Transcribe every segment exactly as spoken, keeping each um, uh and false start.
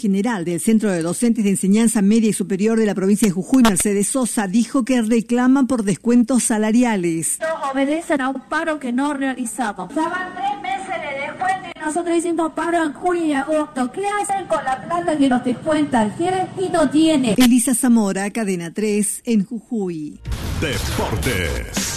general del Centro de Docentes de Enseñanza Media y Superior de la provincia de Jujuy, Mercedes Sosa, dijo que reclaman por descuentos salariales. Todos obedecen a un paro que no realizamos. Ya van tres meses de descuento y nosotros hicimos paro en julio y agosto. ¿Qué hacen con la plata que nos descuentan? ¿Quieren y no tiene? Elisa Zamora, Cadena tres, en Jujuy. Deportes.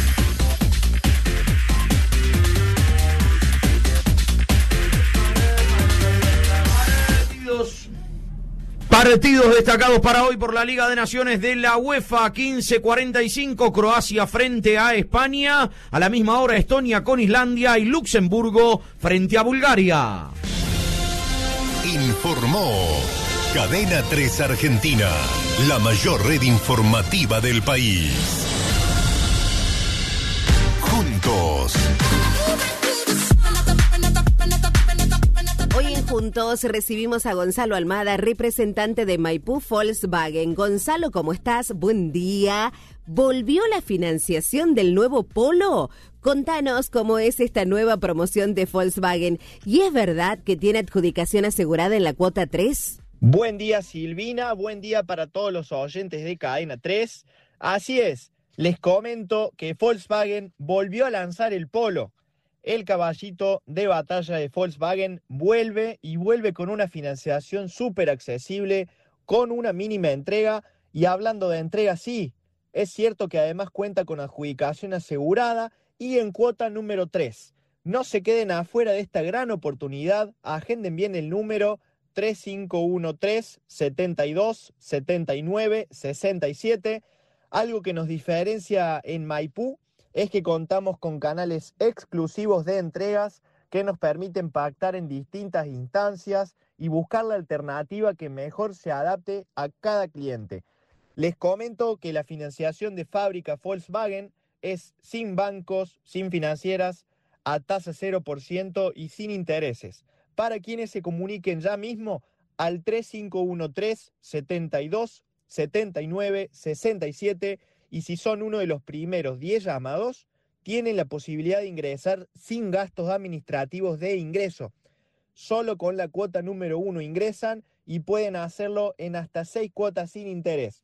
Partidos destacados para hoy por la Liga de Naciones de la UEFA. Quince cuarenta y cinco, Croacia frente a España. A la misma hora, Estonia con Islandia y Luxemburgo frente a Bulgaria. Informó Cadena tres Argentina, la mayor red informativa del país. Juntos. Hoy en Juntos recibimos a Gonzalo Almada, representante de Maipú Volkswagen. Gonzalo, ¿cómo estás? Buen día. ¿Volvió la financiación del nuevo Polo? Contanos cómo es esta nueva promoción de Volkswagen. ¿Y es verdad que tiene adjudicación asegurada en la cuota tres? Buen día, Silvina. Buen día para todos los oyentes de Cadena tres. Así es, les comento que Volkswagen volvió a lanzar el Polo. El caballito de batalla de Volkswagen vuelve y vuelve con una financiación súper accesible, con una mínima entrega. Y hablando de entrega, sí, es cierto que además cuenta con adjudicación asegurada y en cuota número tres. No se queden afuera de esta gran oportunidad, agenden bien el número tres cinco uno tres, setenta y dos, setenta y nueve, sesenta y siete. Algo que nos diferencia en Maipú es que contamos con canales exclusivos de entregas que nos permiten pactar en distintas instancias y buscar la alternativa que mejor se adapte a cada cliente. Les comento que la financiación de fábrica Volkswagen es sin bancos, sin financieras, a tasa cero por ciento y sin intereses. Para quienes se comuniquen ya mismo al tres cinco uno tres, setenta y dos, setenta y nueve, sesenta y siete, y si son uno de los primeros diez llamados, tienen la posibilidad de ingresar sin gastos administrativos de ingreso. Solo con la cuota número uno ingresan y pueden hacerlo en hasta seis cuotas sin interés.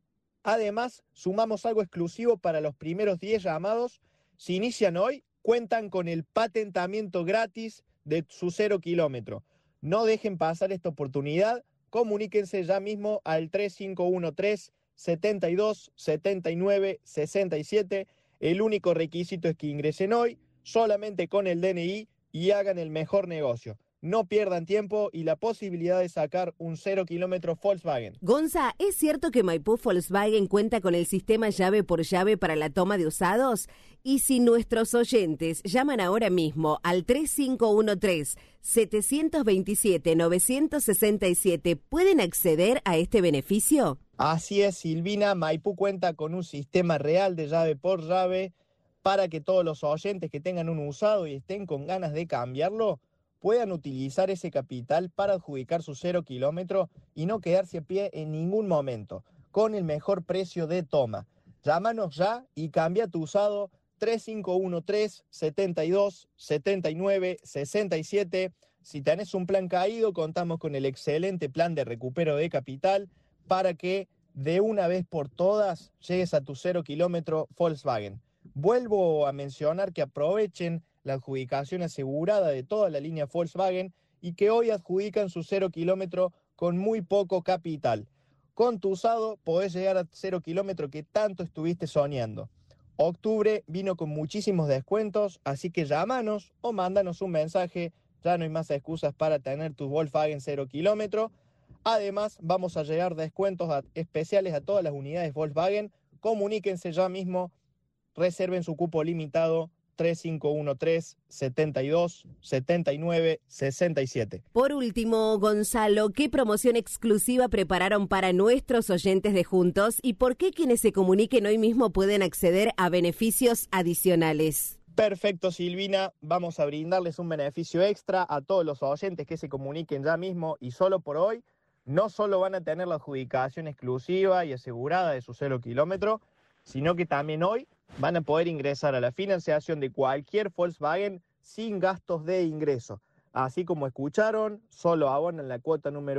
Además, sumamos algo exclusivo para los primeros diez llamados. Si inician hoy, cuentan con el patentamiento gratis de su cero kilómetro. No dejen pasar esta oportunidad, comuníquense ya mismo al tres cinco uno tres, setenta y dos, setenta y nueve, sesenta y siete. El único requisito es que ingresen hoy, solamente con el D N I, y hagan el mejor negocio. No pierdan tiempo y la posibilidad de sacar un cero kilómetro Volkswagen. Gonza, ¿es cierto que Maipú Volkswagen cuenta con el sistema llave por llave para la toma de usados? Y si nuestros oyentes llaman ahora mismo al tres cinco uno tres, siete dos siete, nueve seis siete, ¿pueden acceder a este beneficio? Así es, Silvina. Maipú cuenta con un sistema real de llave por llave para que todos los oyentes que tengan un usado y estén con ganas de cambiarlo puedan utilizar ese capital para adjudicar su cero kilómetro y no quedarse a pie en ningún momento, con el mejor precio de toma. Llámanos ya y cambia tu usado tres cinco uno tres, setenta y dos, setenta y nueve, sesenta y siete. Si tenés un plan caído, contamos con el excelente plan de recupero de capital para que de una vez por todas llegues a tu cero kilómetro Volkswagen. Vuelvo a mencionar que aprovechen la adjudicación asegurada de toda la línea Volkswagen y que hoy adjudican su cero kilómetro con muy poco capital. Con tu usado podés llegar a cero kilómetro que tanto estuviste soñando. Octubre vino con muchísimos descuentos, así que llámanos o mándanos un mensaje. Ya no hay más excusas para tener tu Volkswagen cero kilómetro. Además, vamos a llegar descuentos a, especiales a todas las unidades Volkswagen. Comuníquense ya mismo, reserven su cupo limitado tres cinco uno tres, setenta y dos, setenta y nueve, sesenta y siete. Por último, Gonzalo, ¿qué promoción exclusiva prepararon para nuestros oyentes de Juntos y por qué quienes se comuniquen hoy mismo pueden acceder a beneficios adicionales? Perfecto, Silvina. Vamos a brindarles un beneficio extra a todos los oyentes que se comuniquen ya mismo y solo por hoy. No solo van a tener la adjudicación exclusiva y asegurada de su cero kilómetro, sino que también hoy van a poder ingresar a la financiación de cualquier Volkswagen sin gastos de ingreso. Así como escucharon, solo abonan la cuota número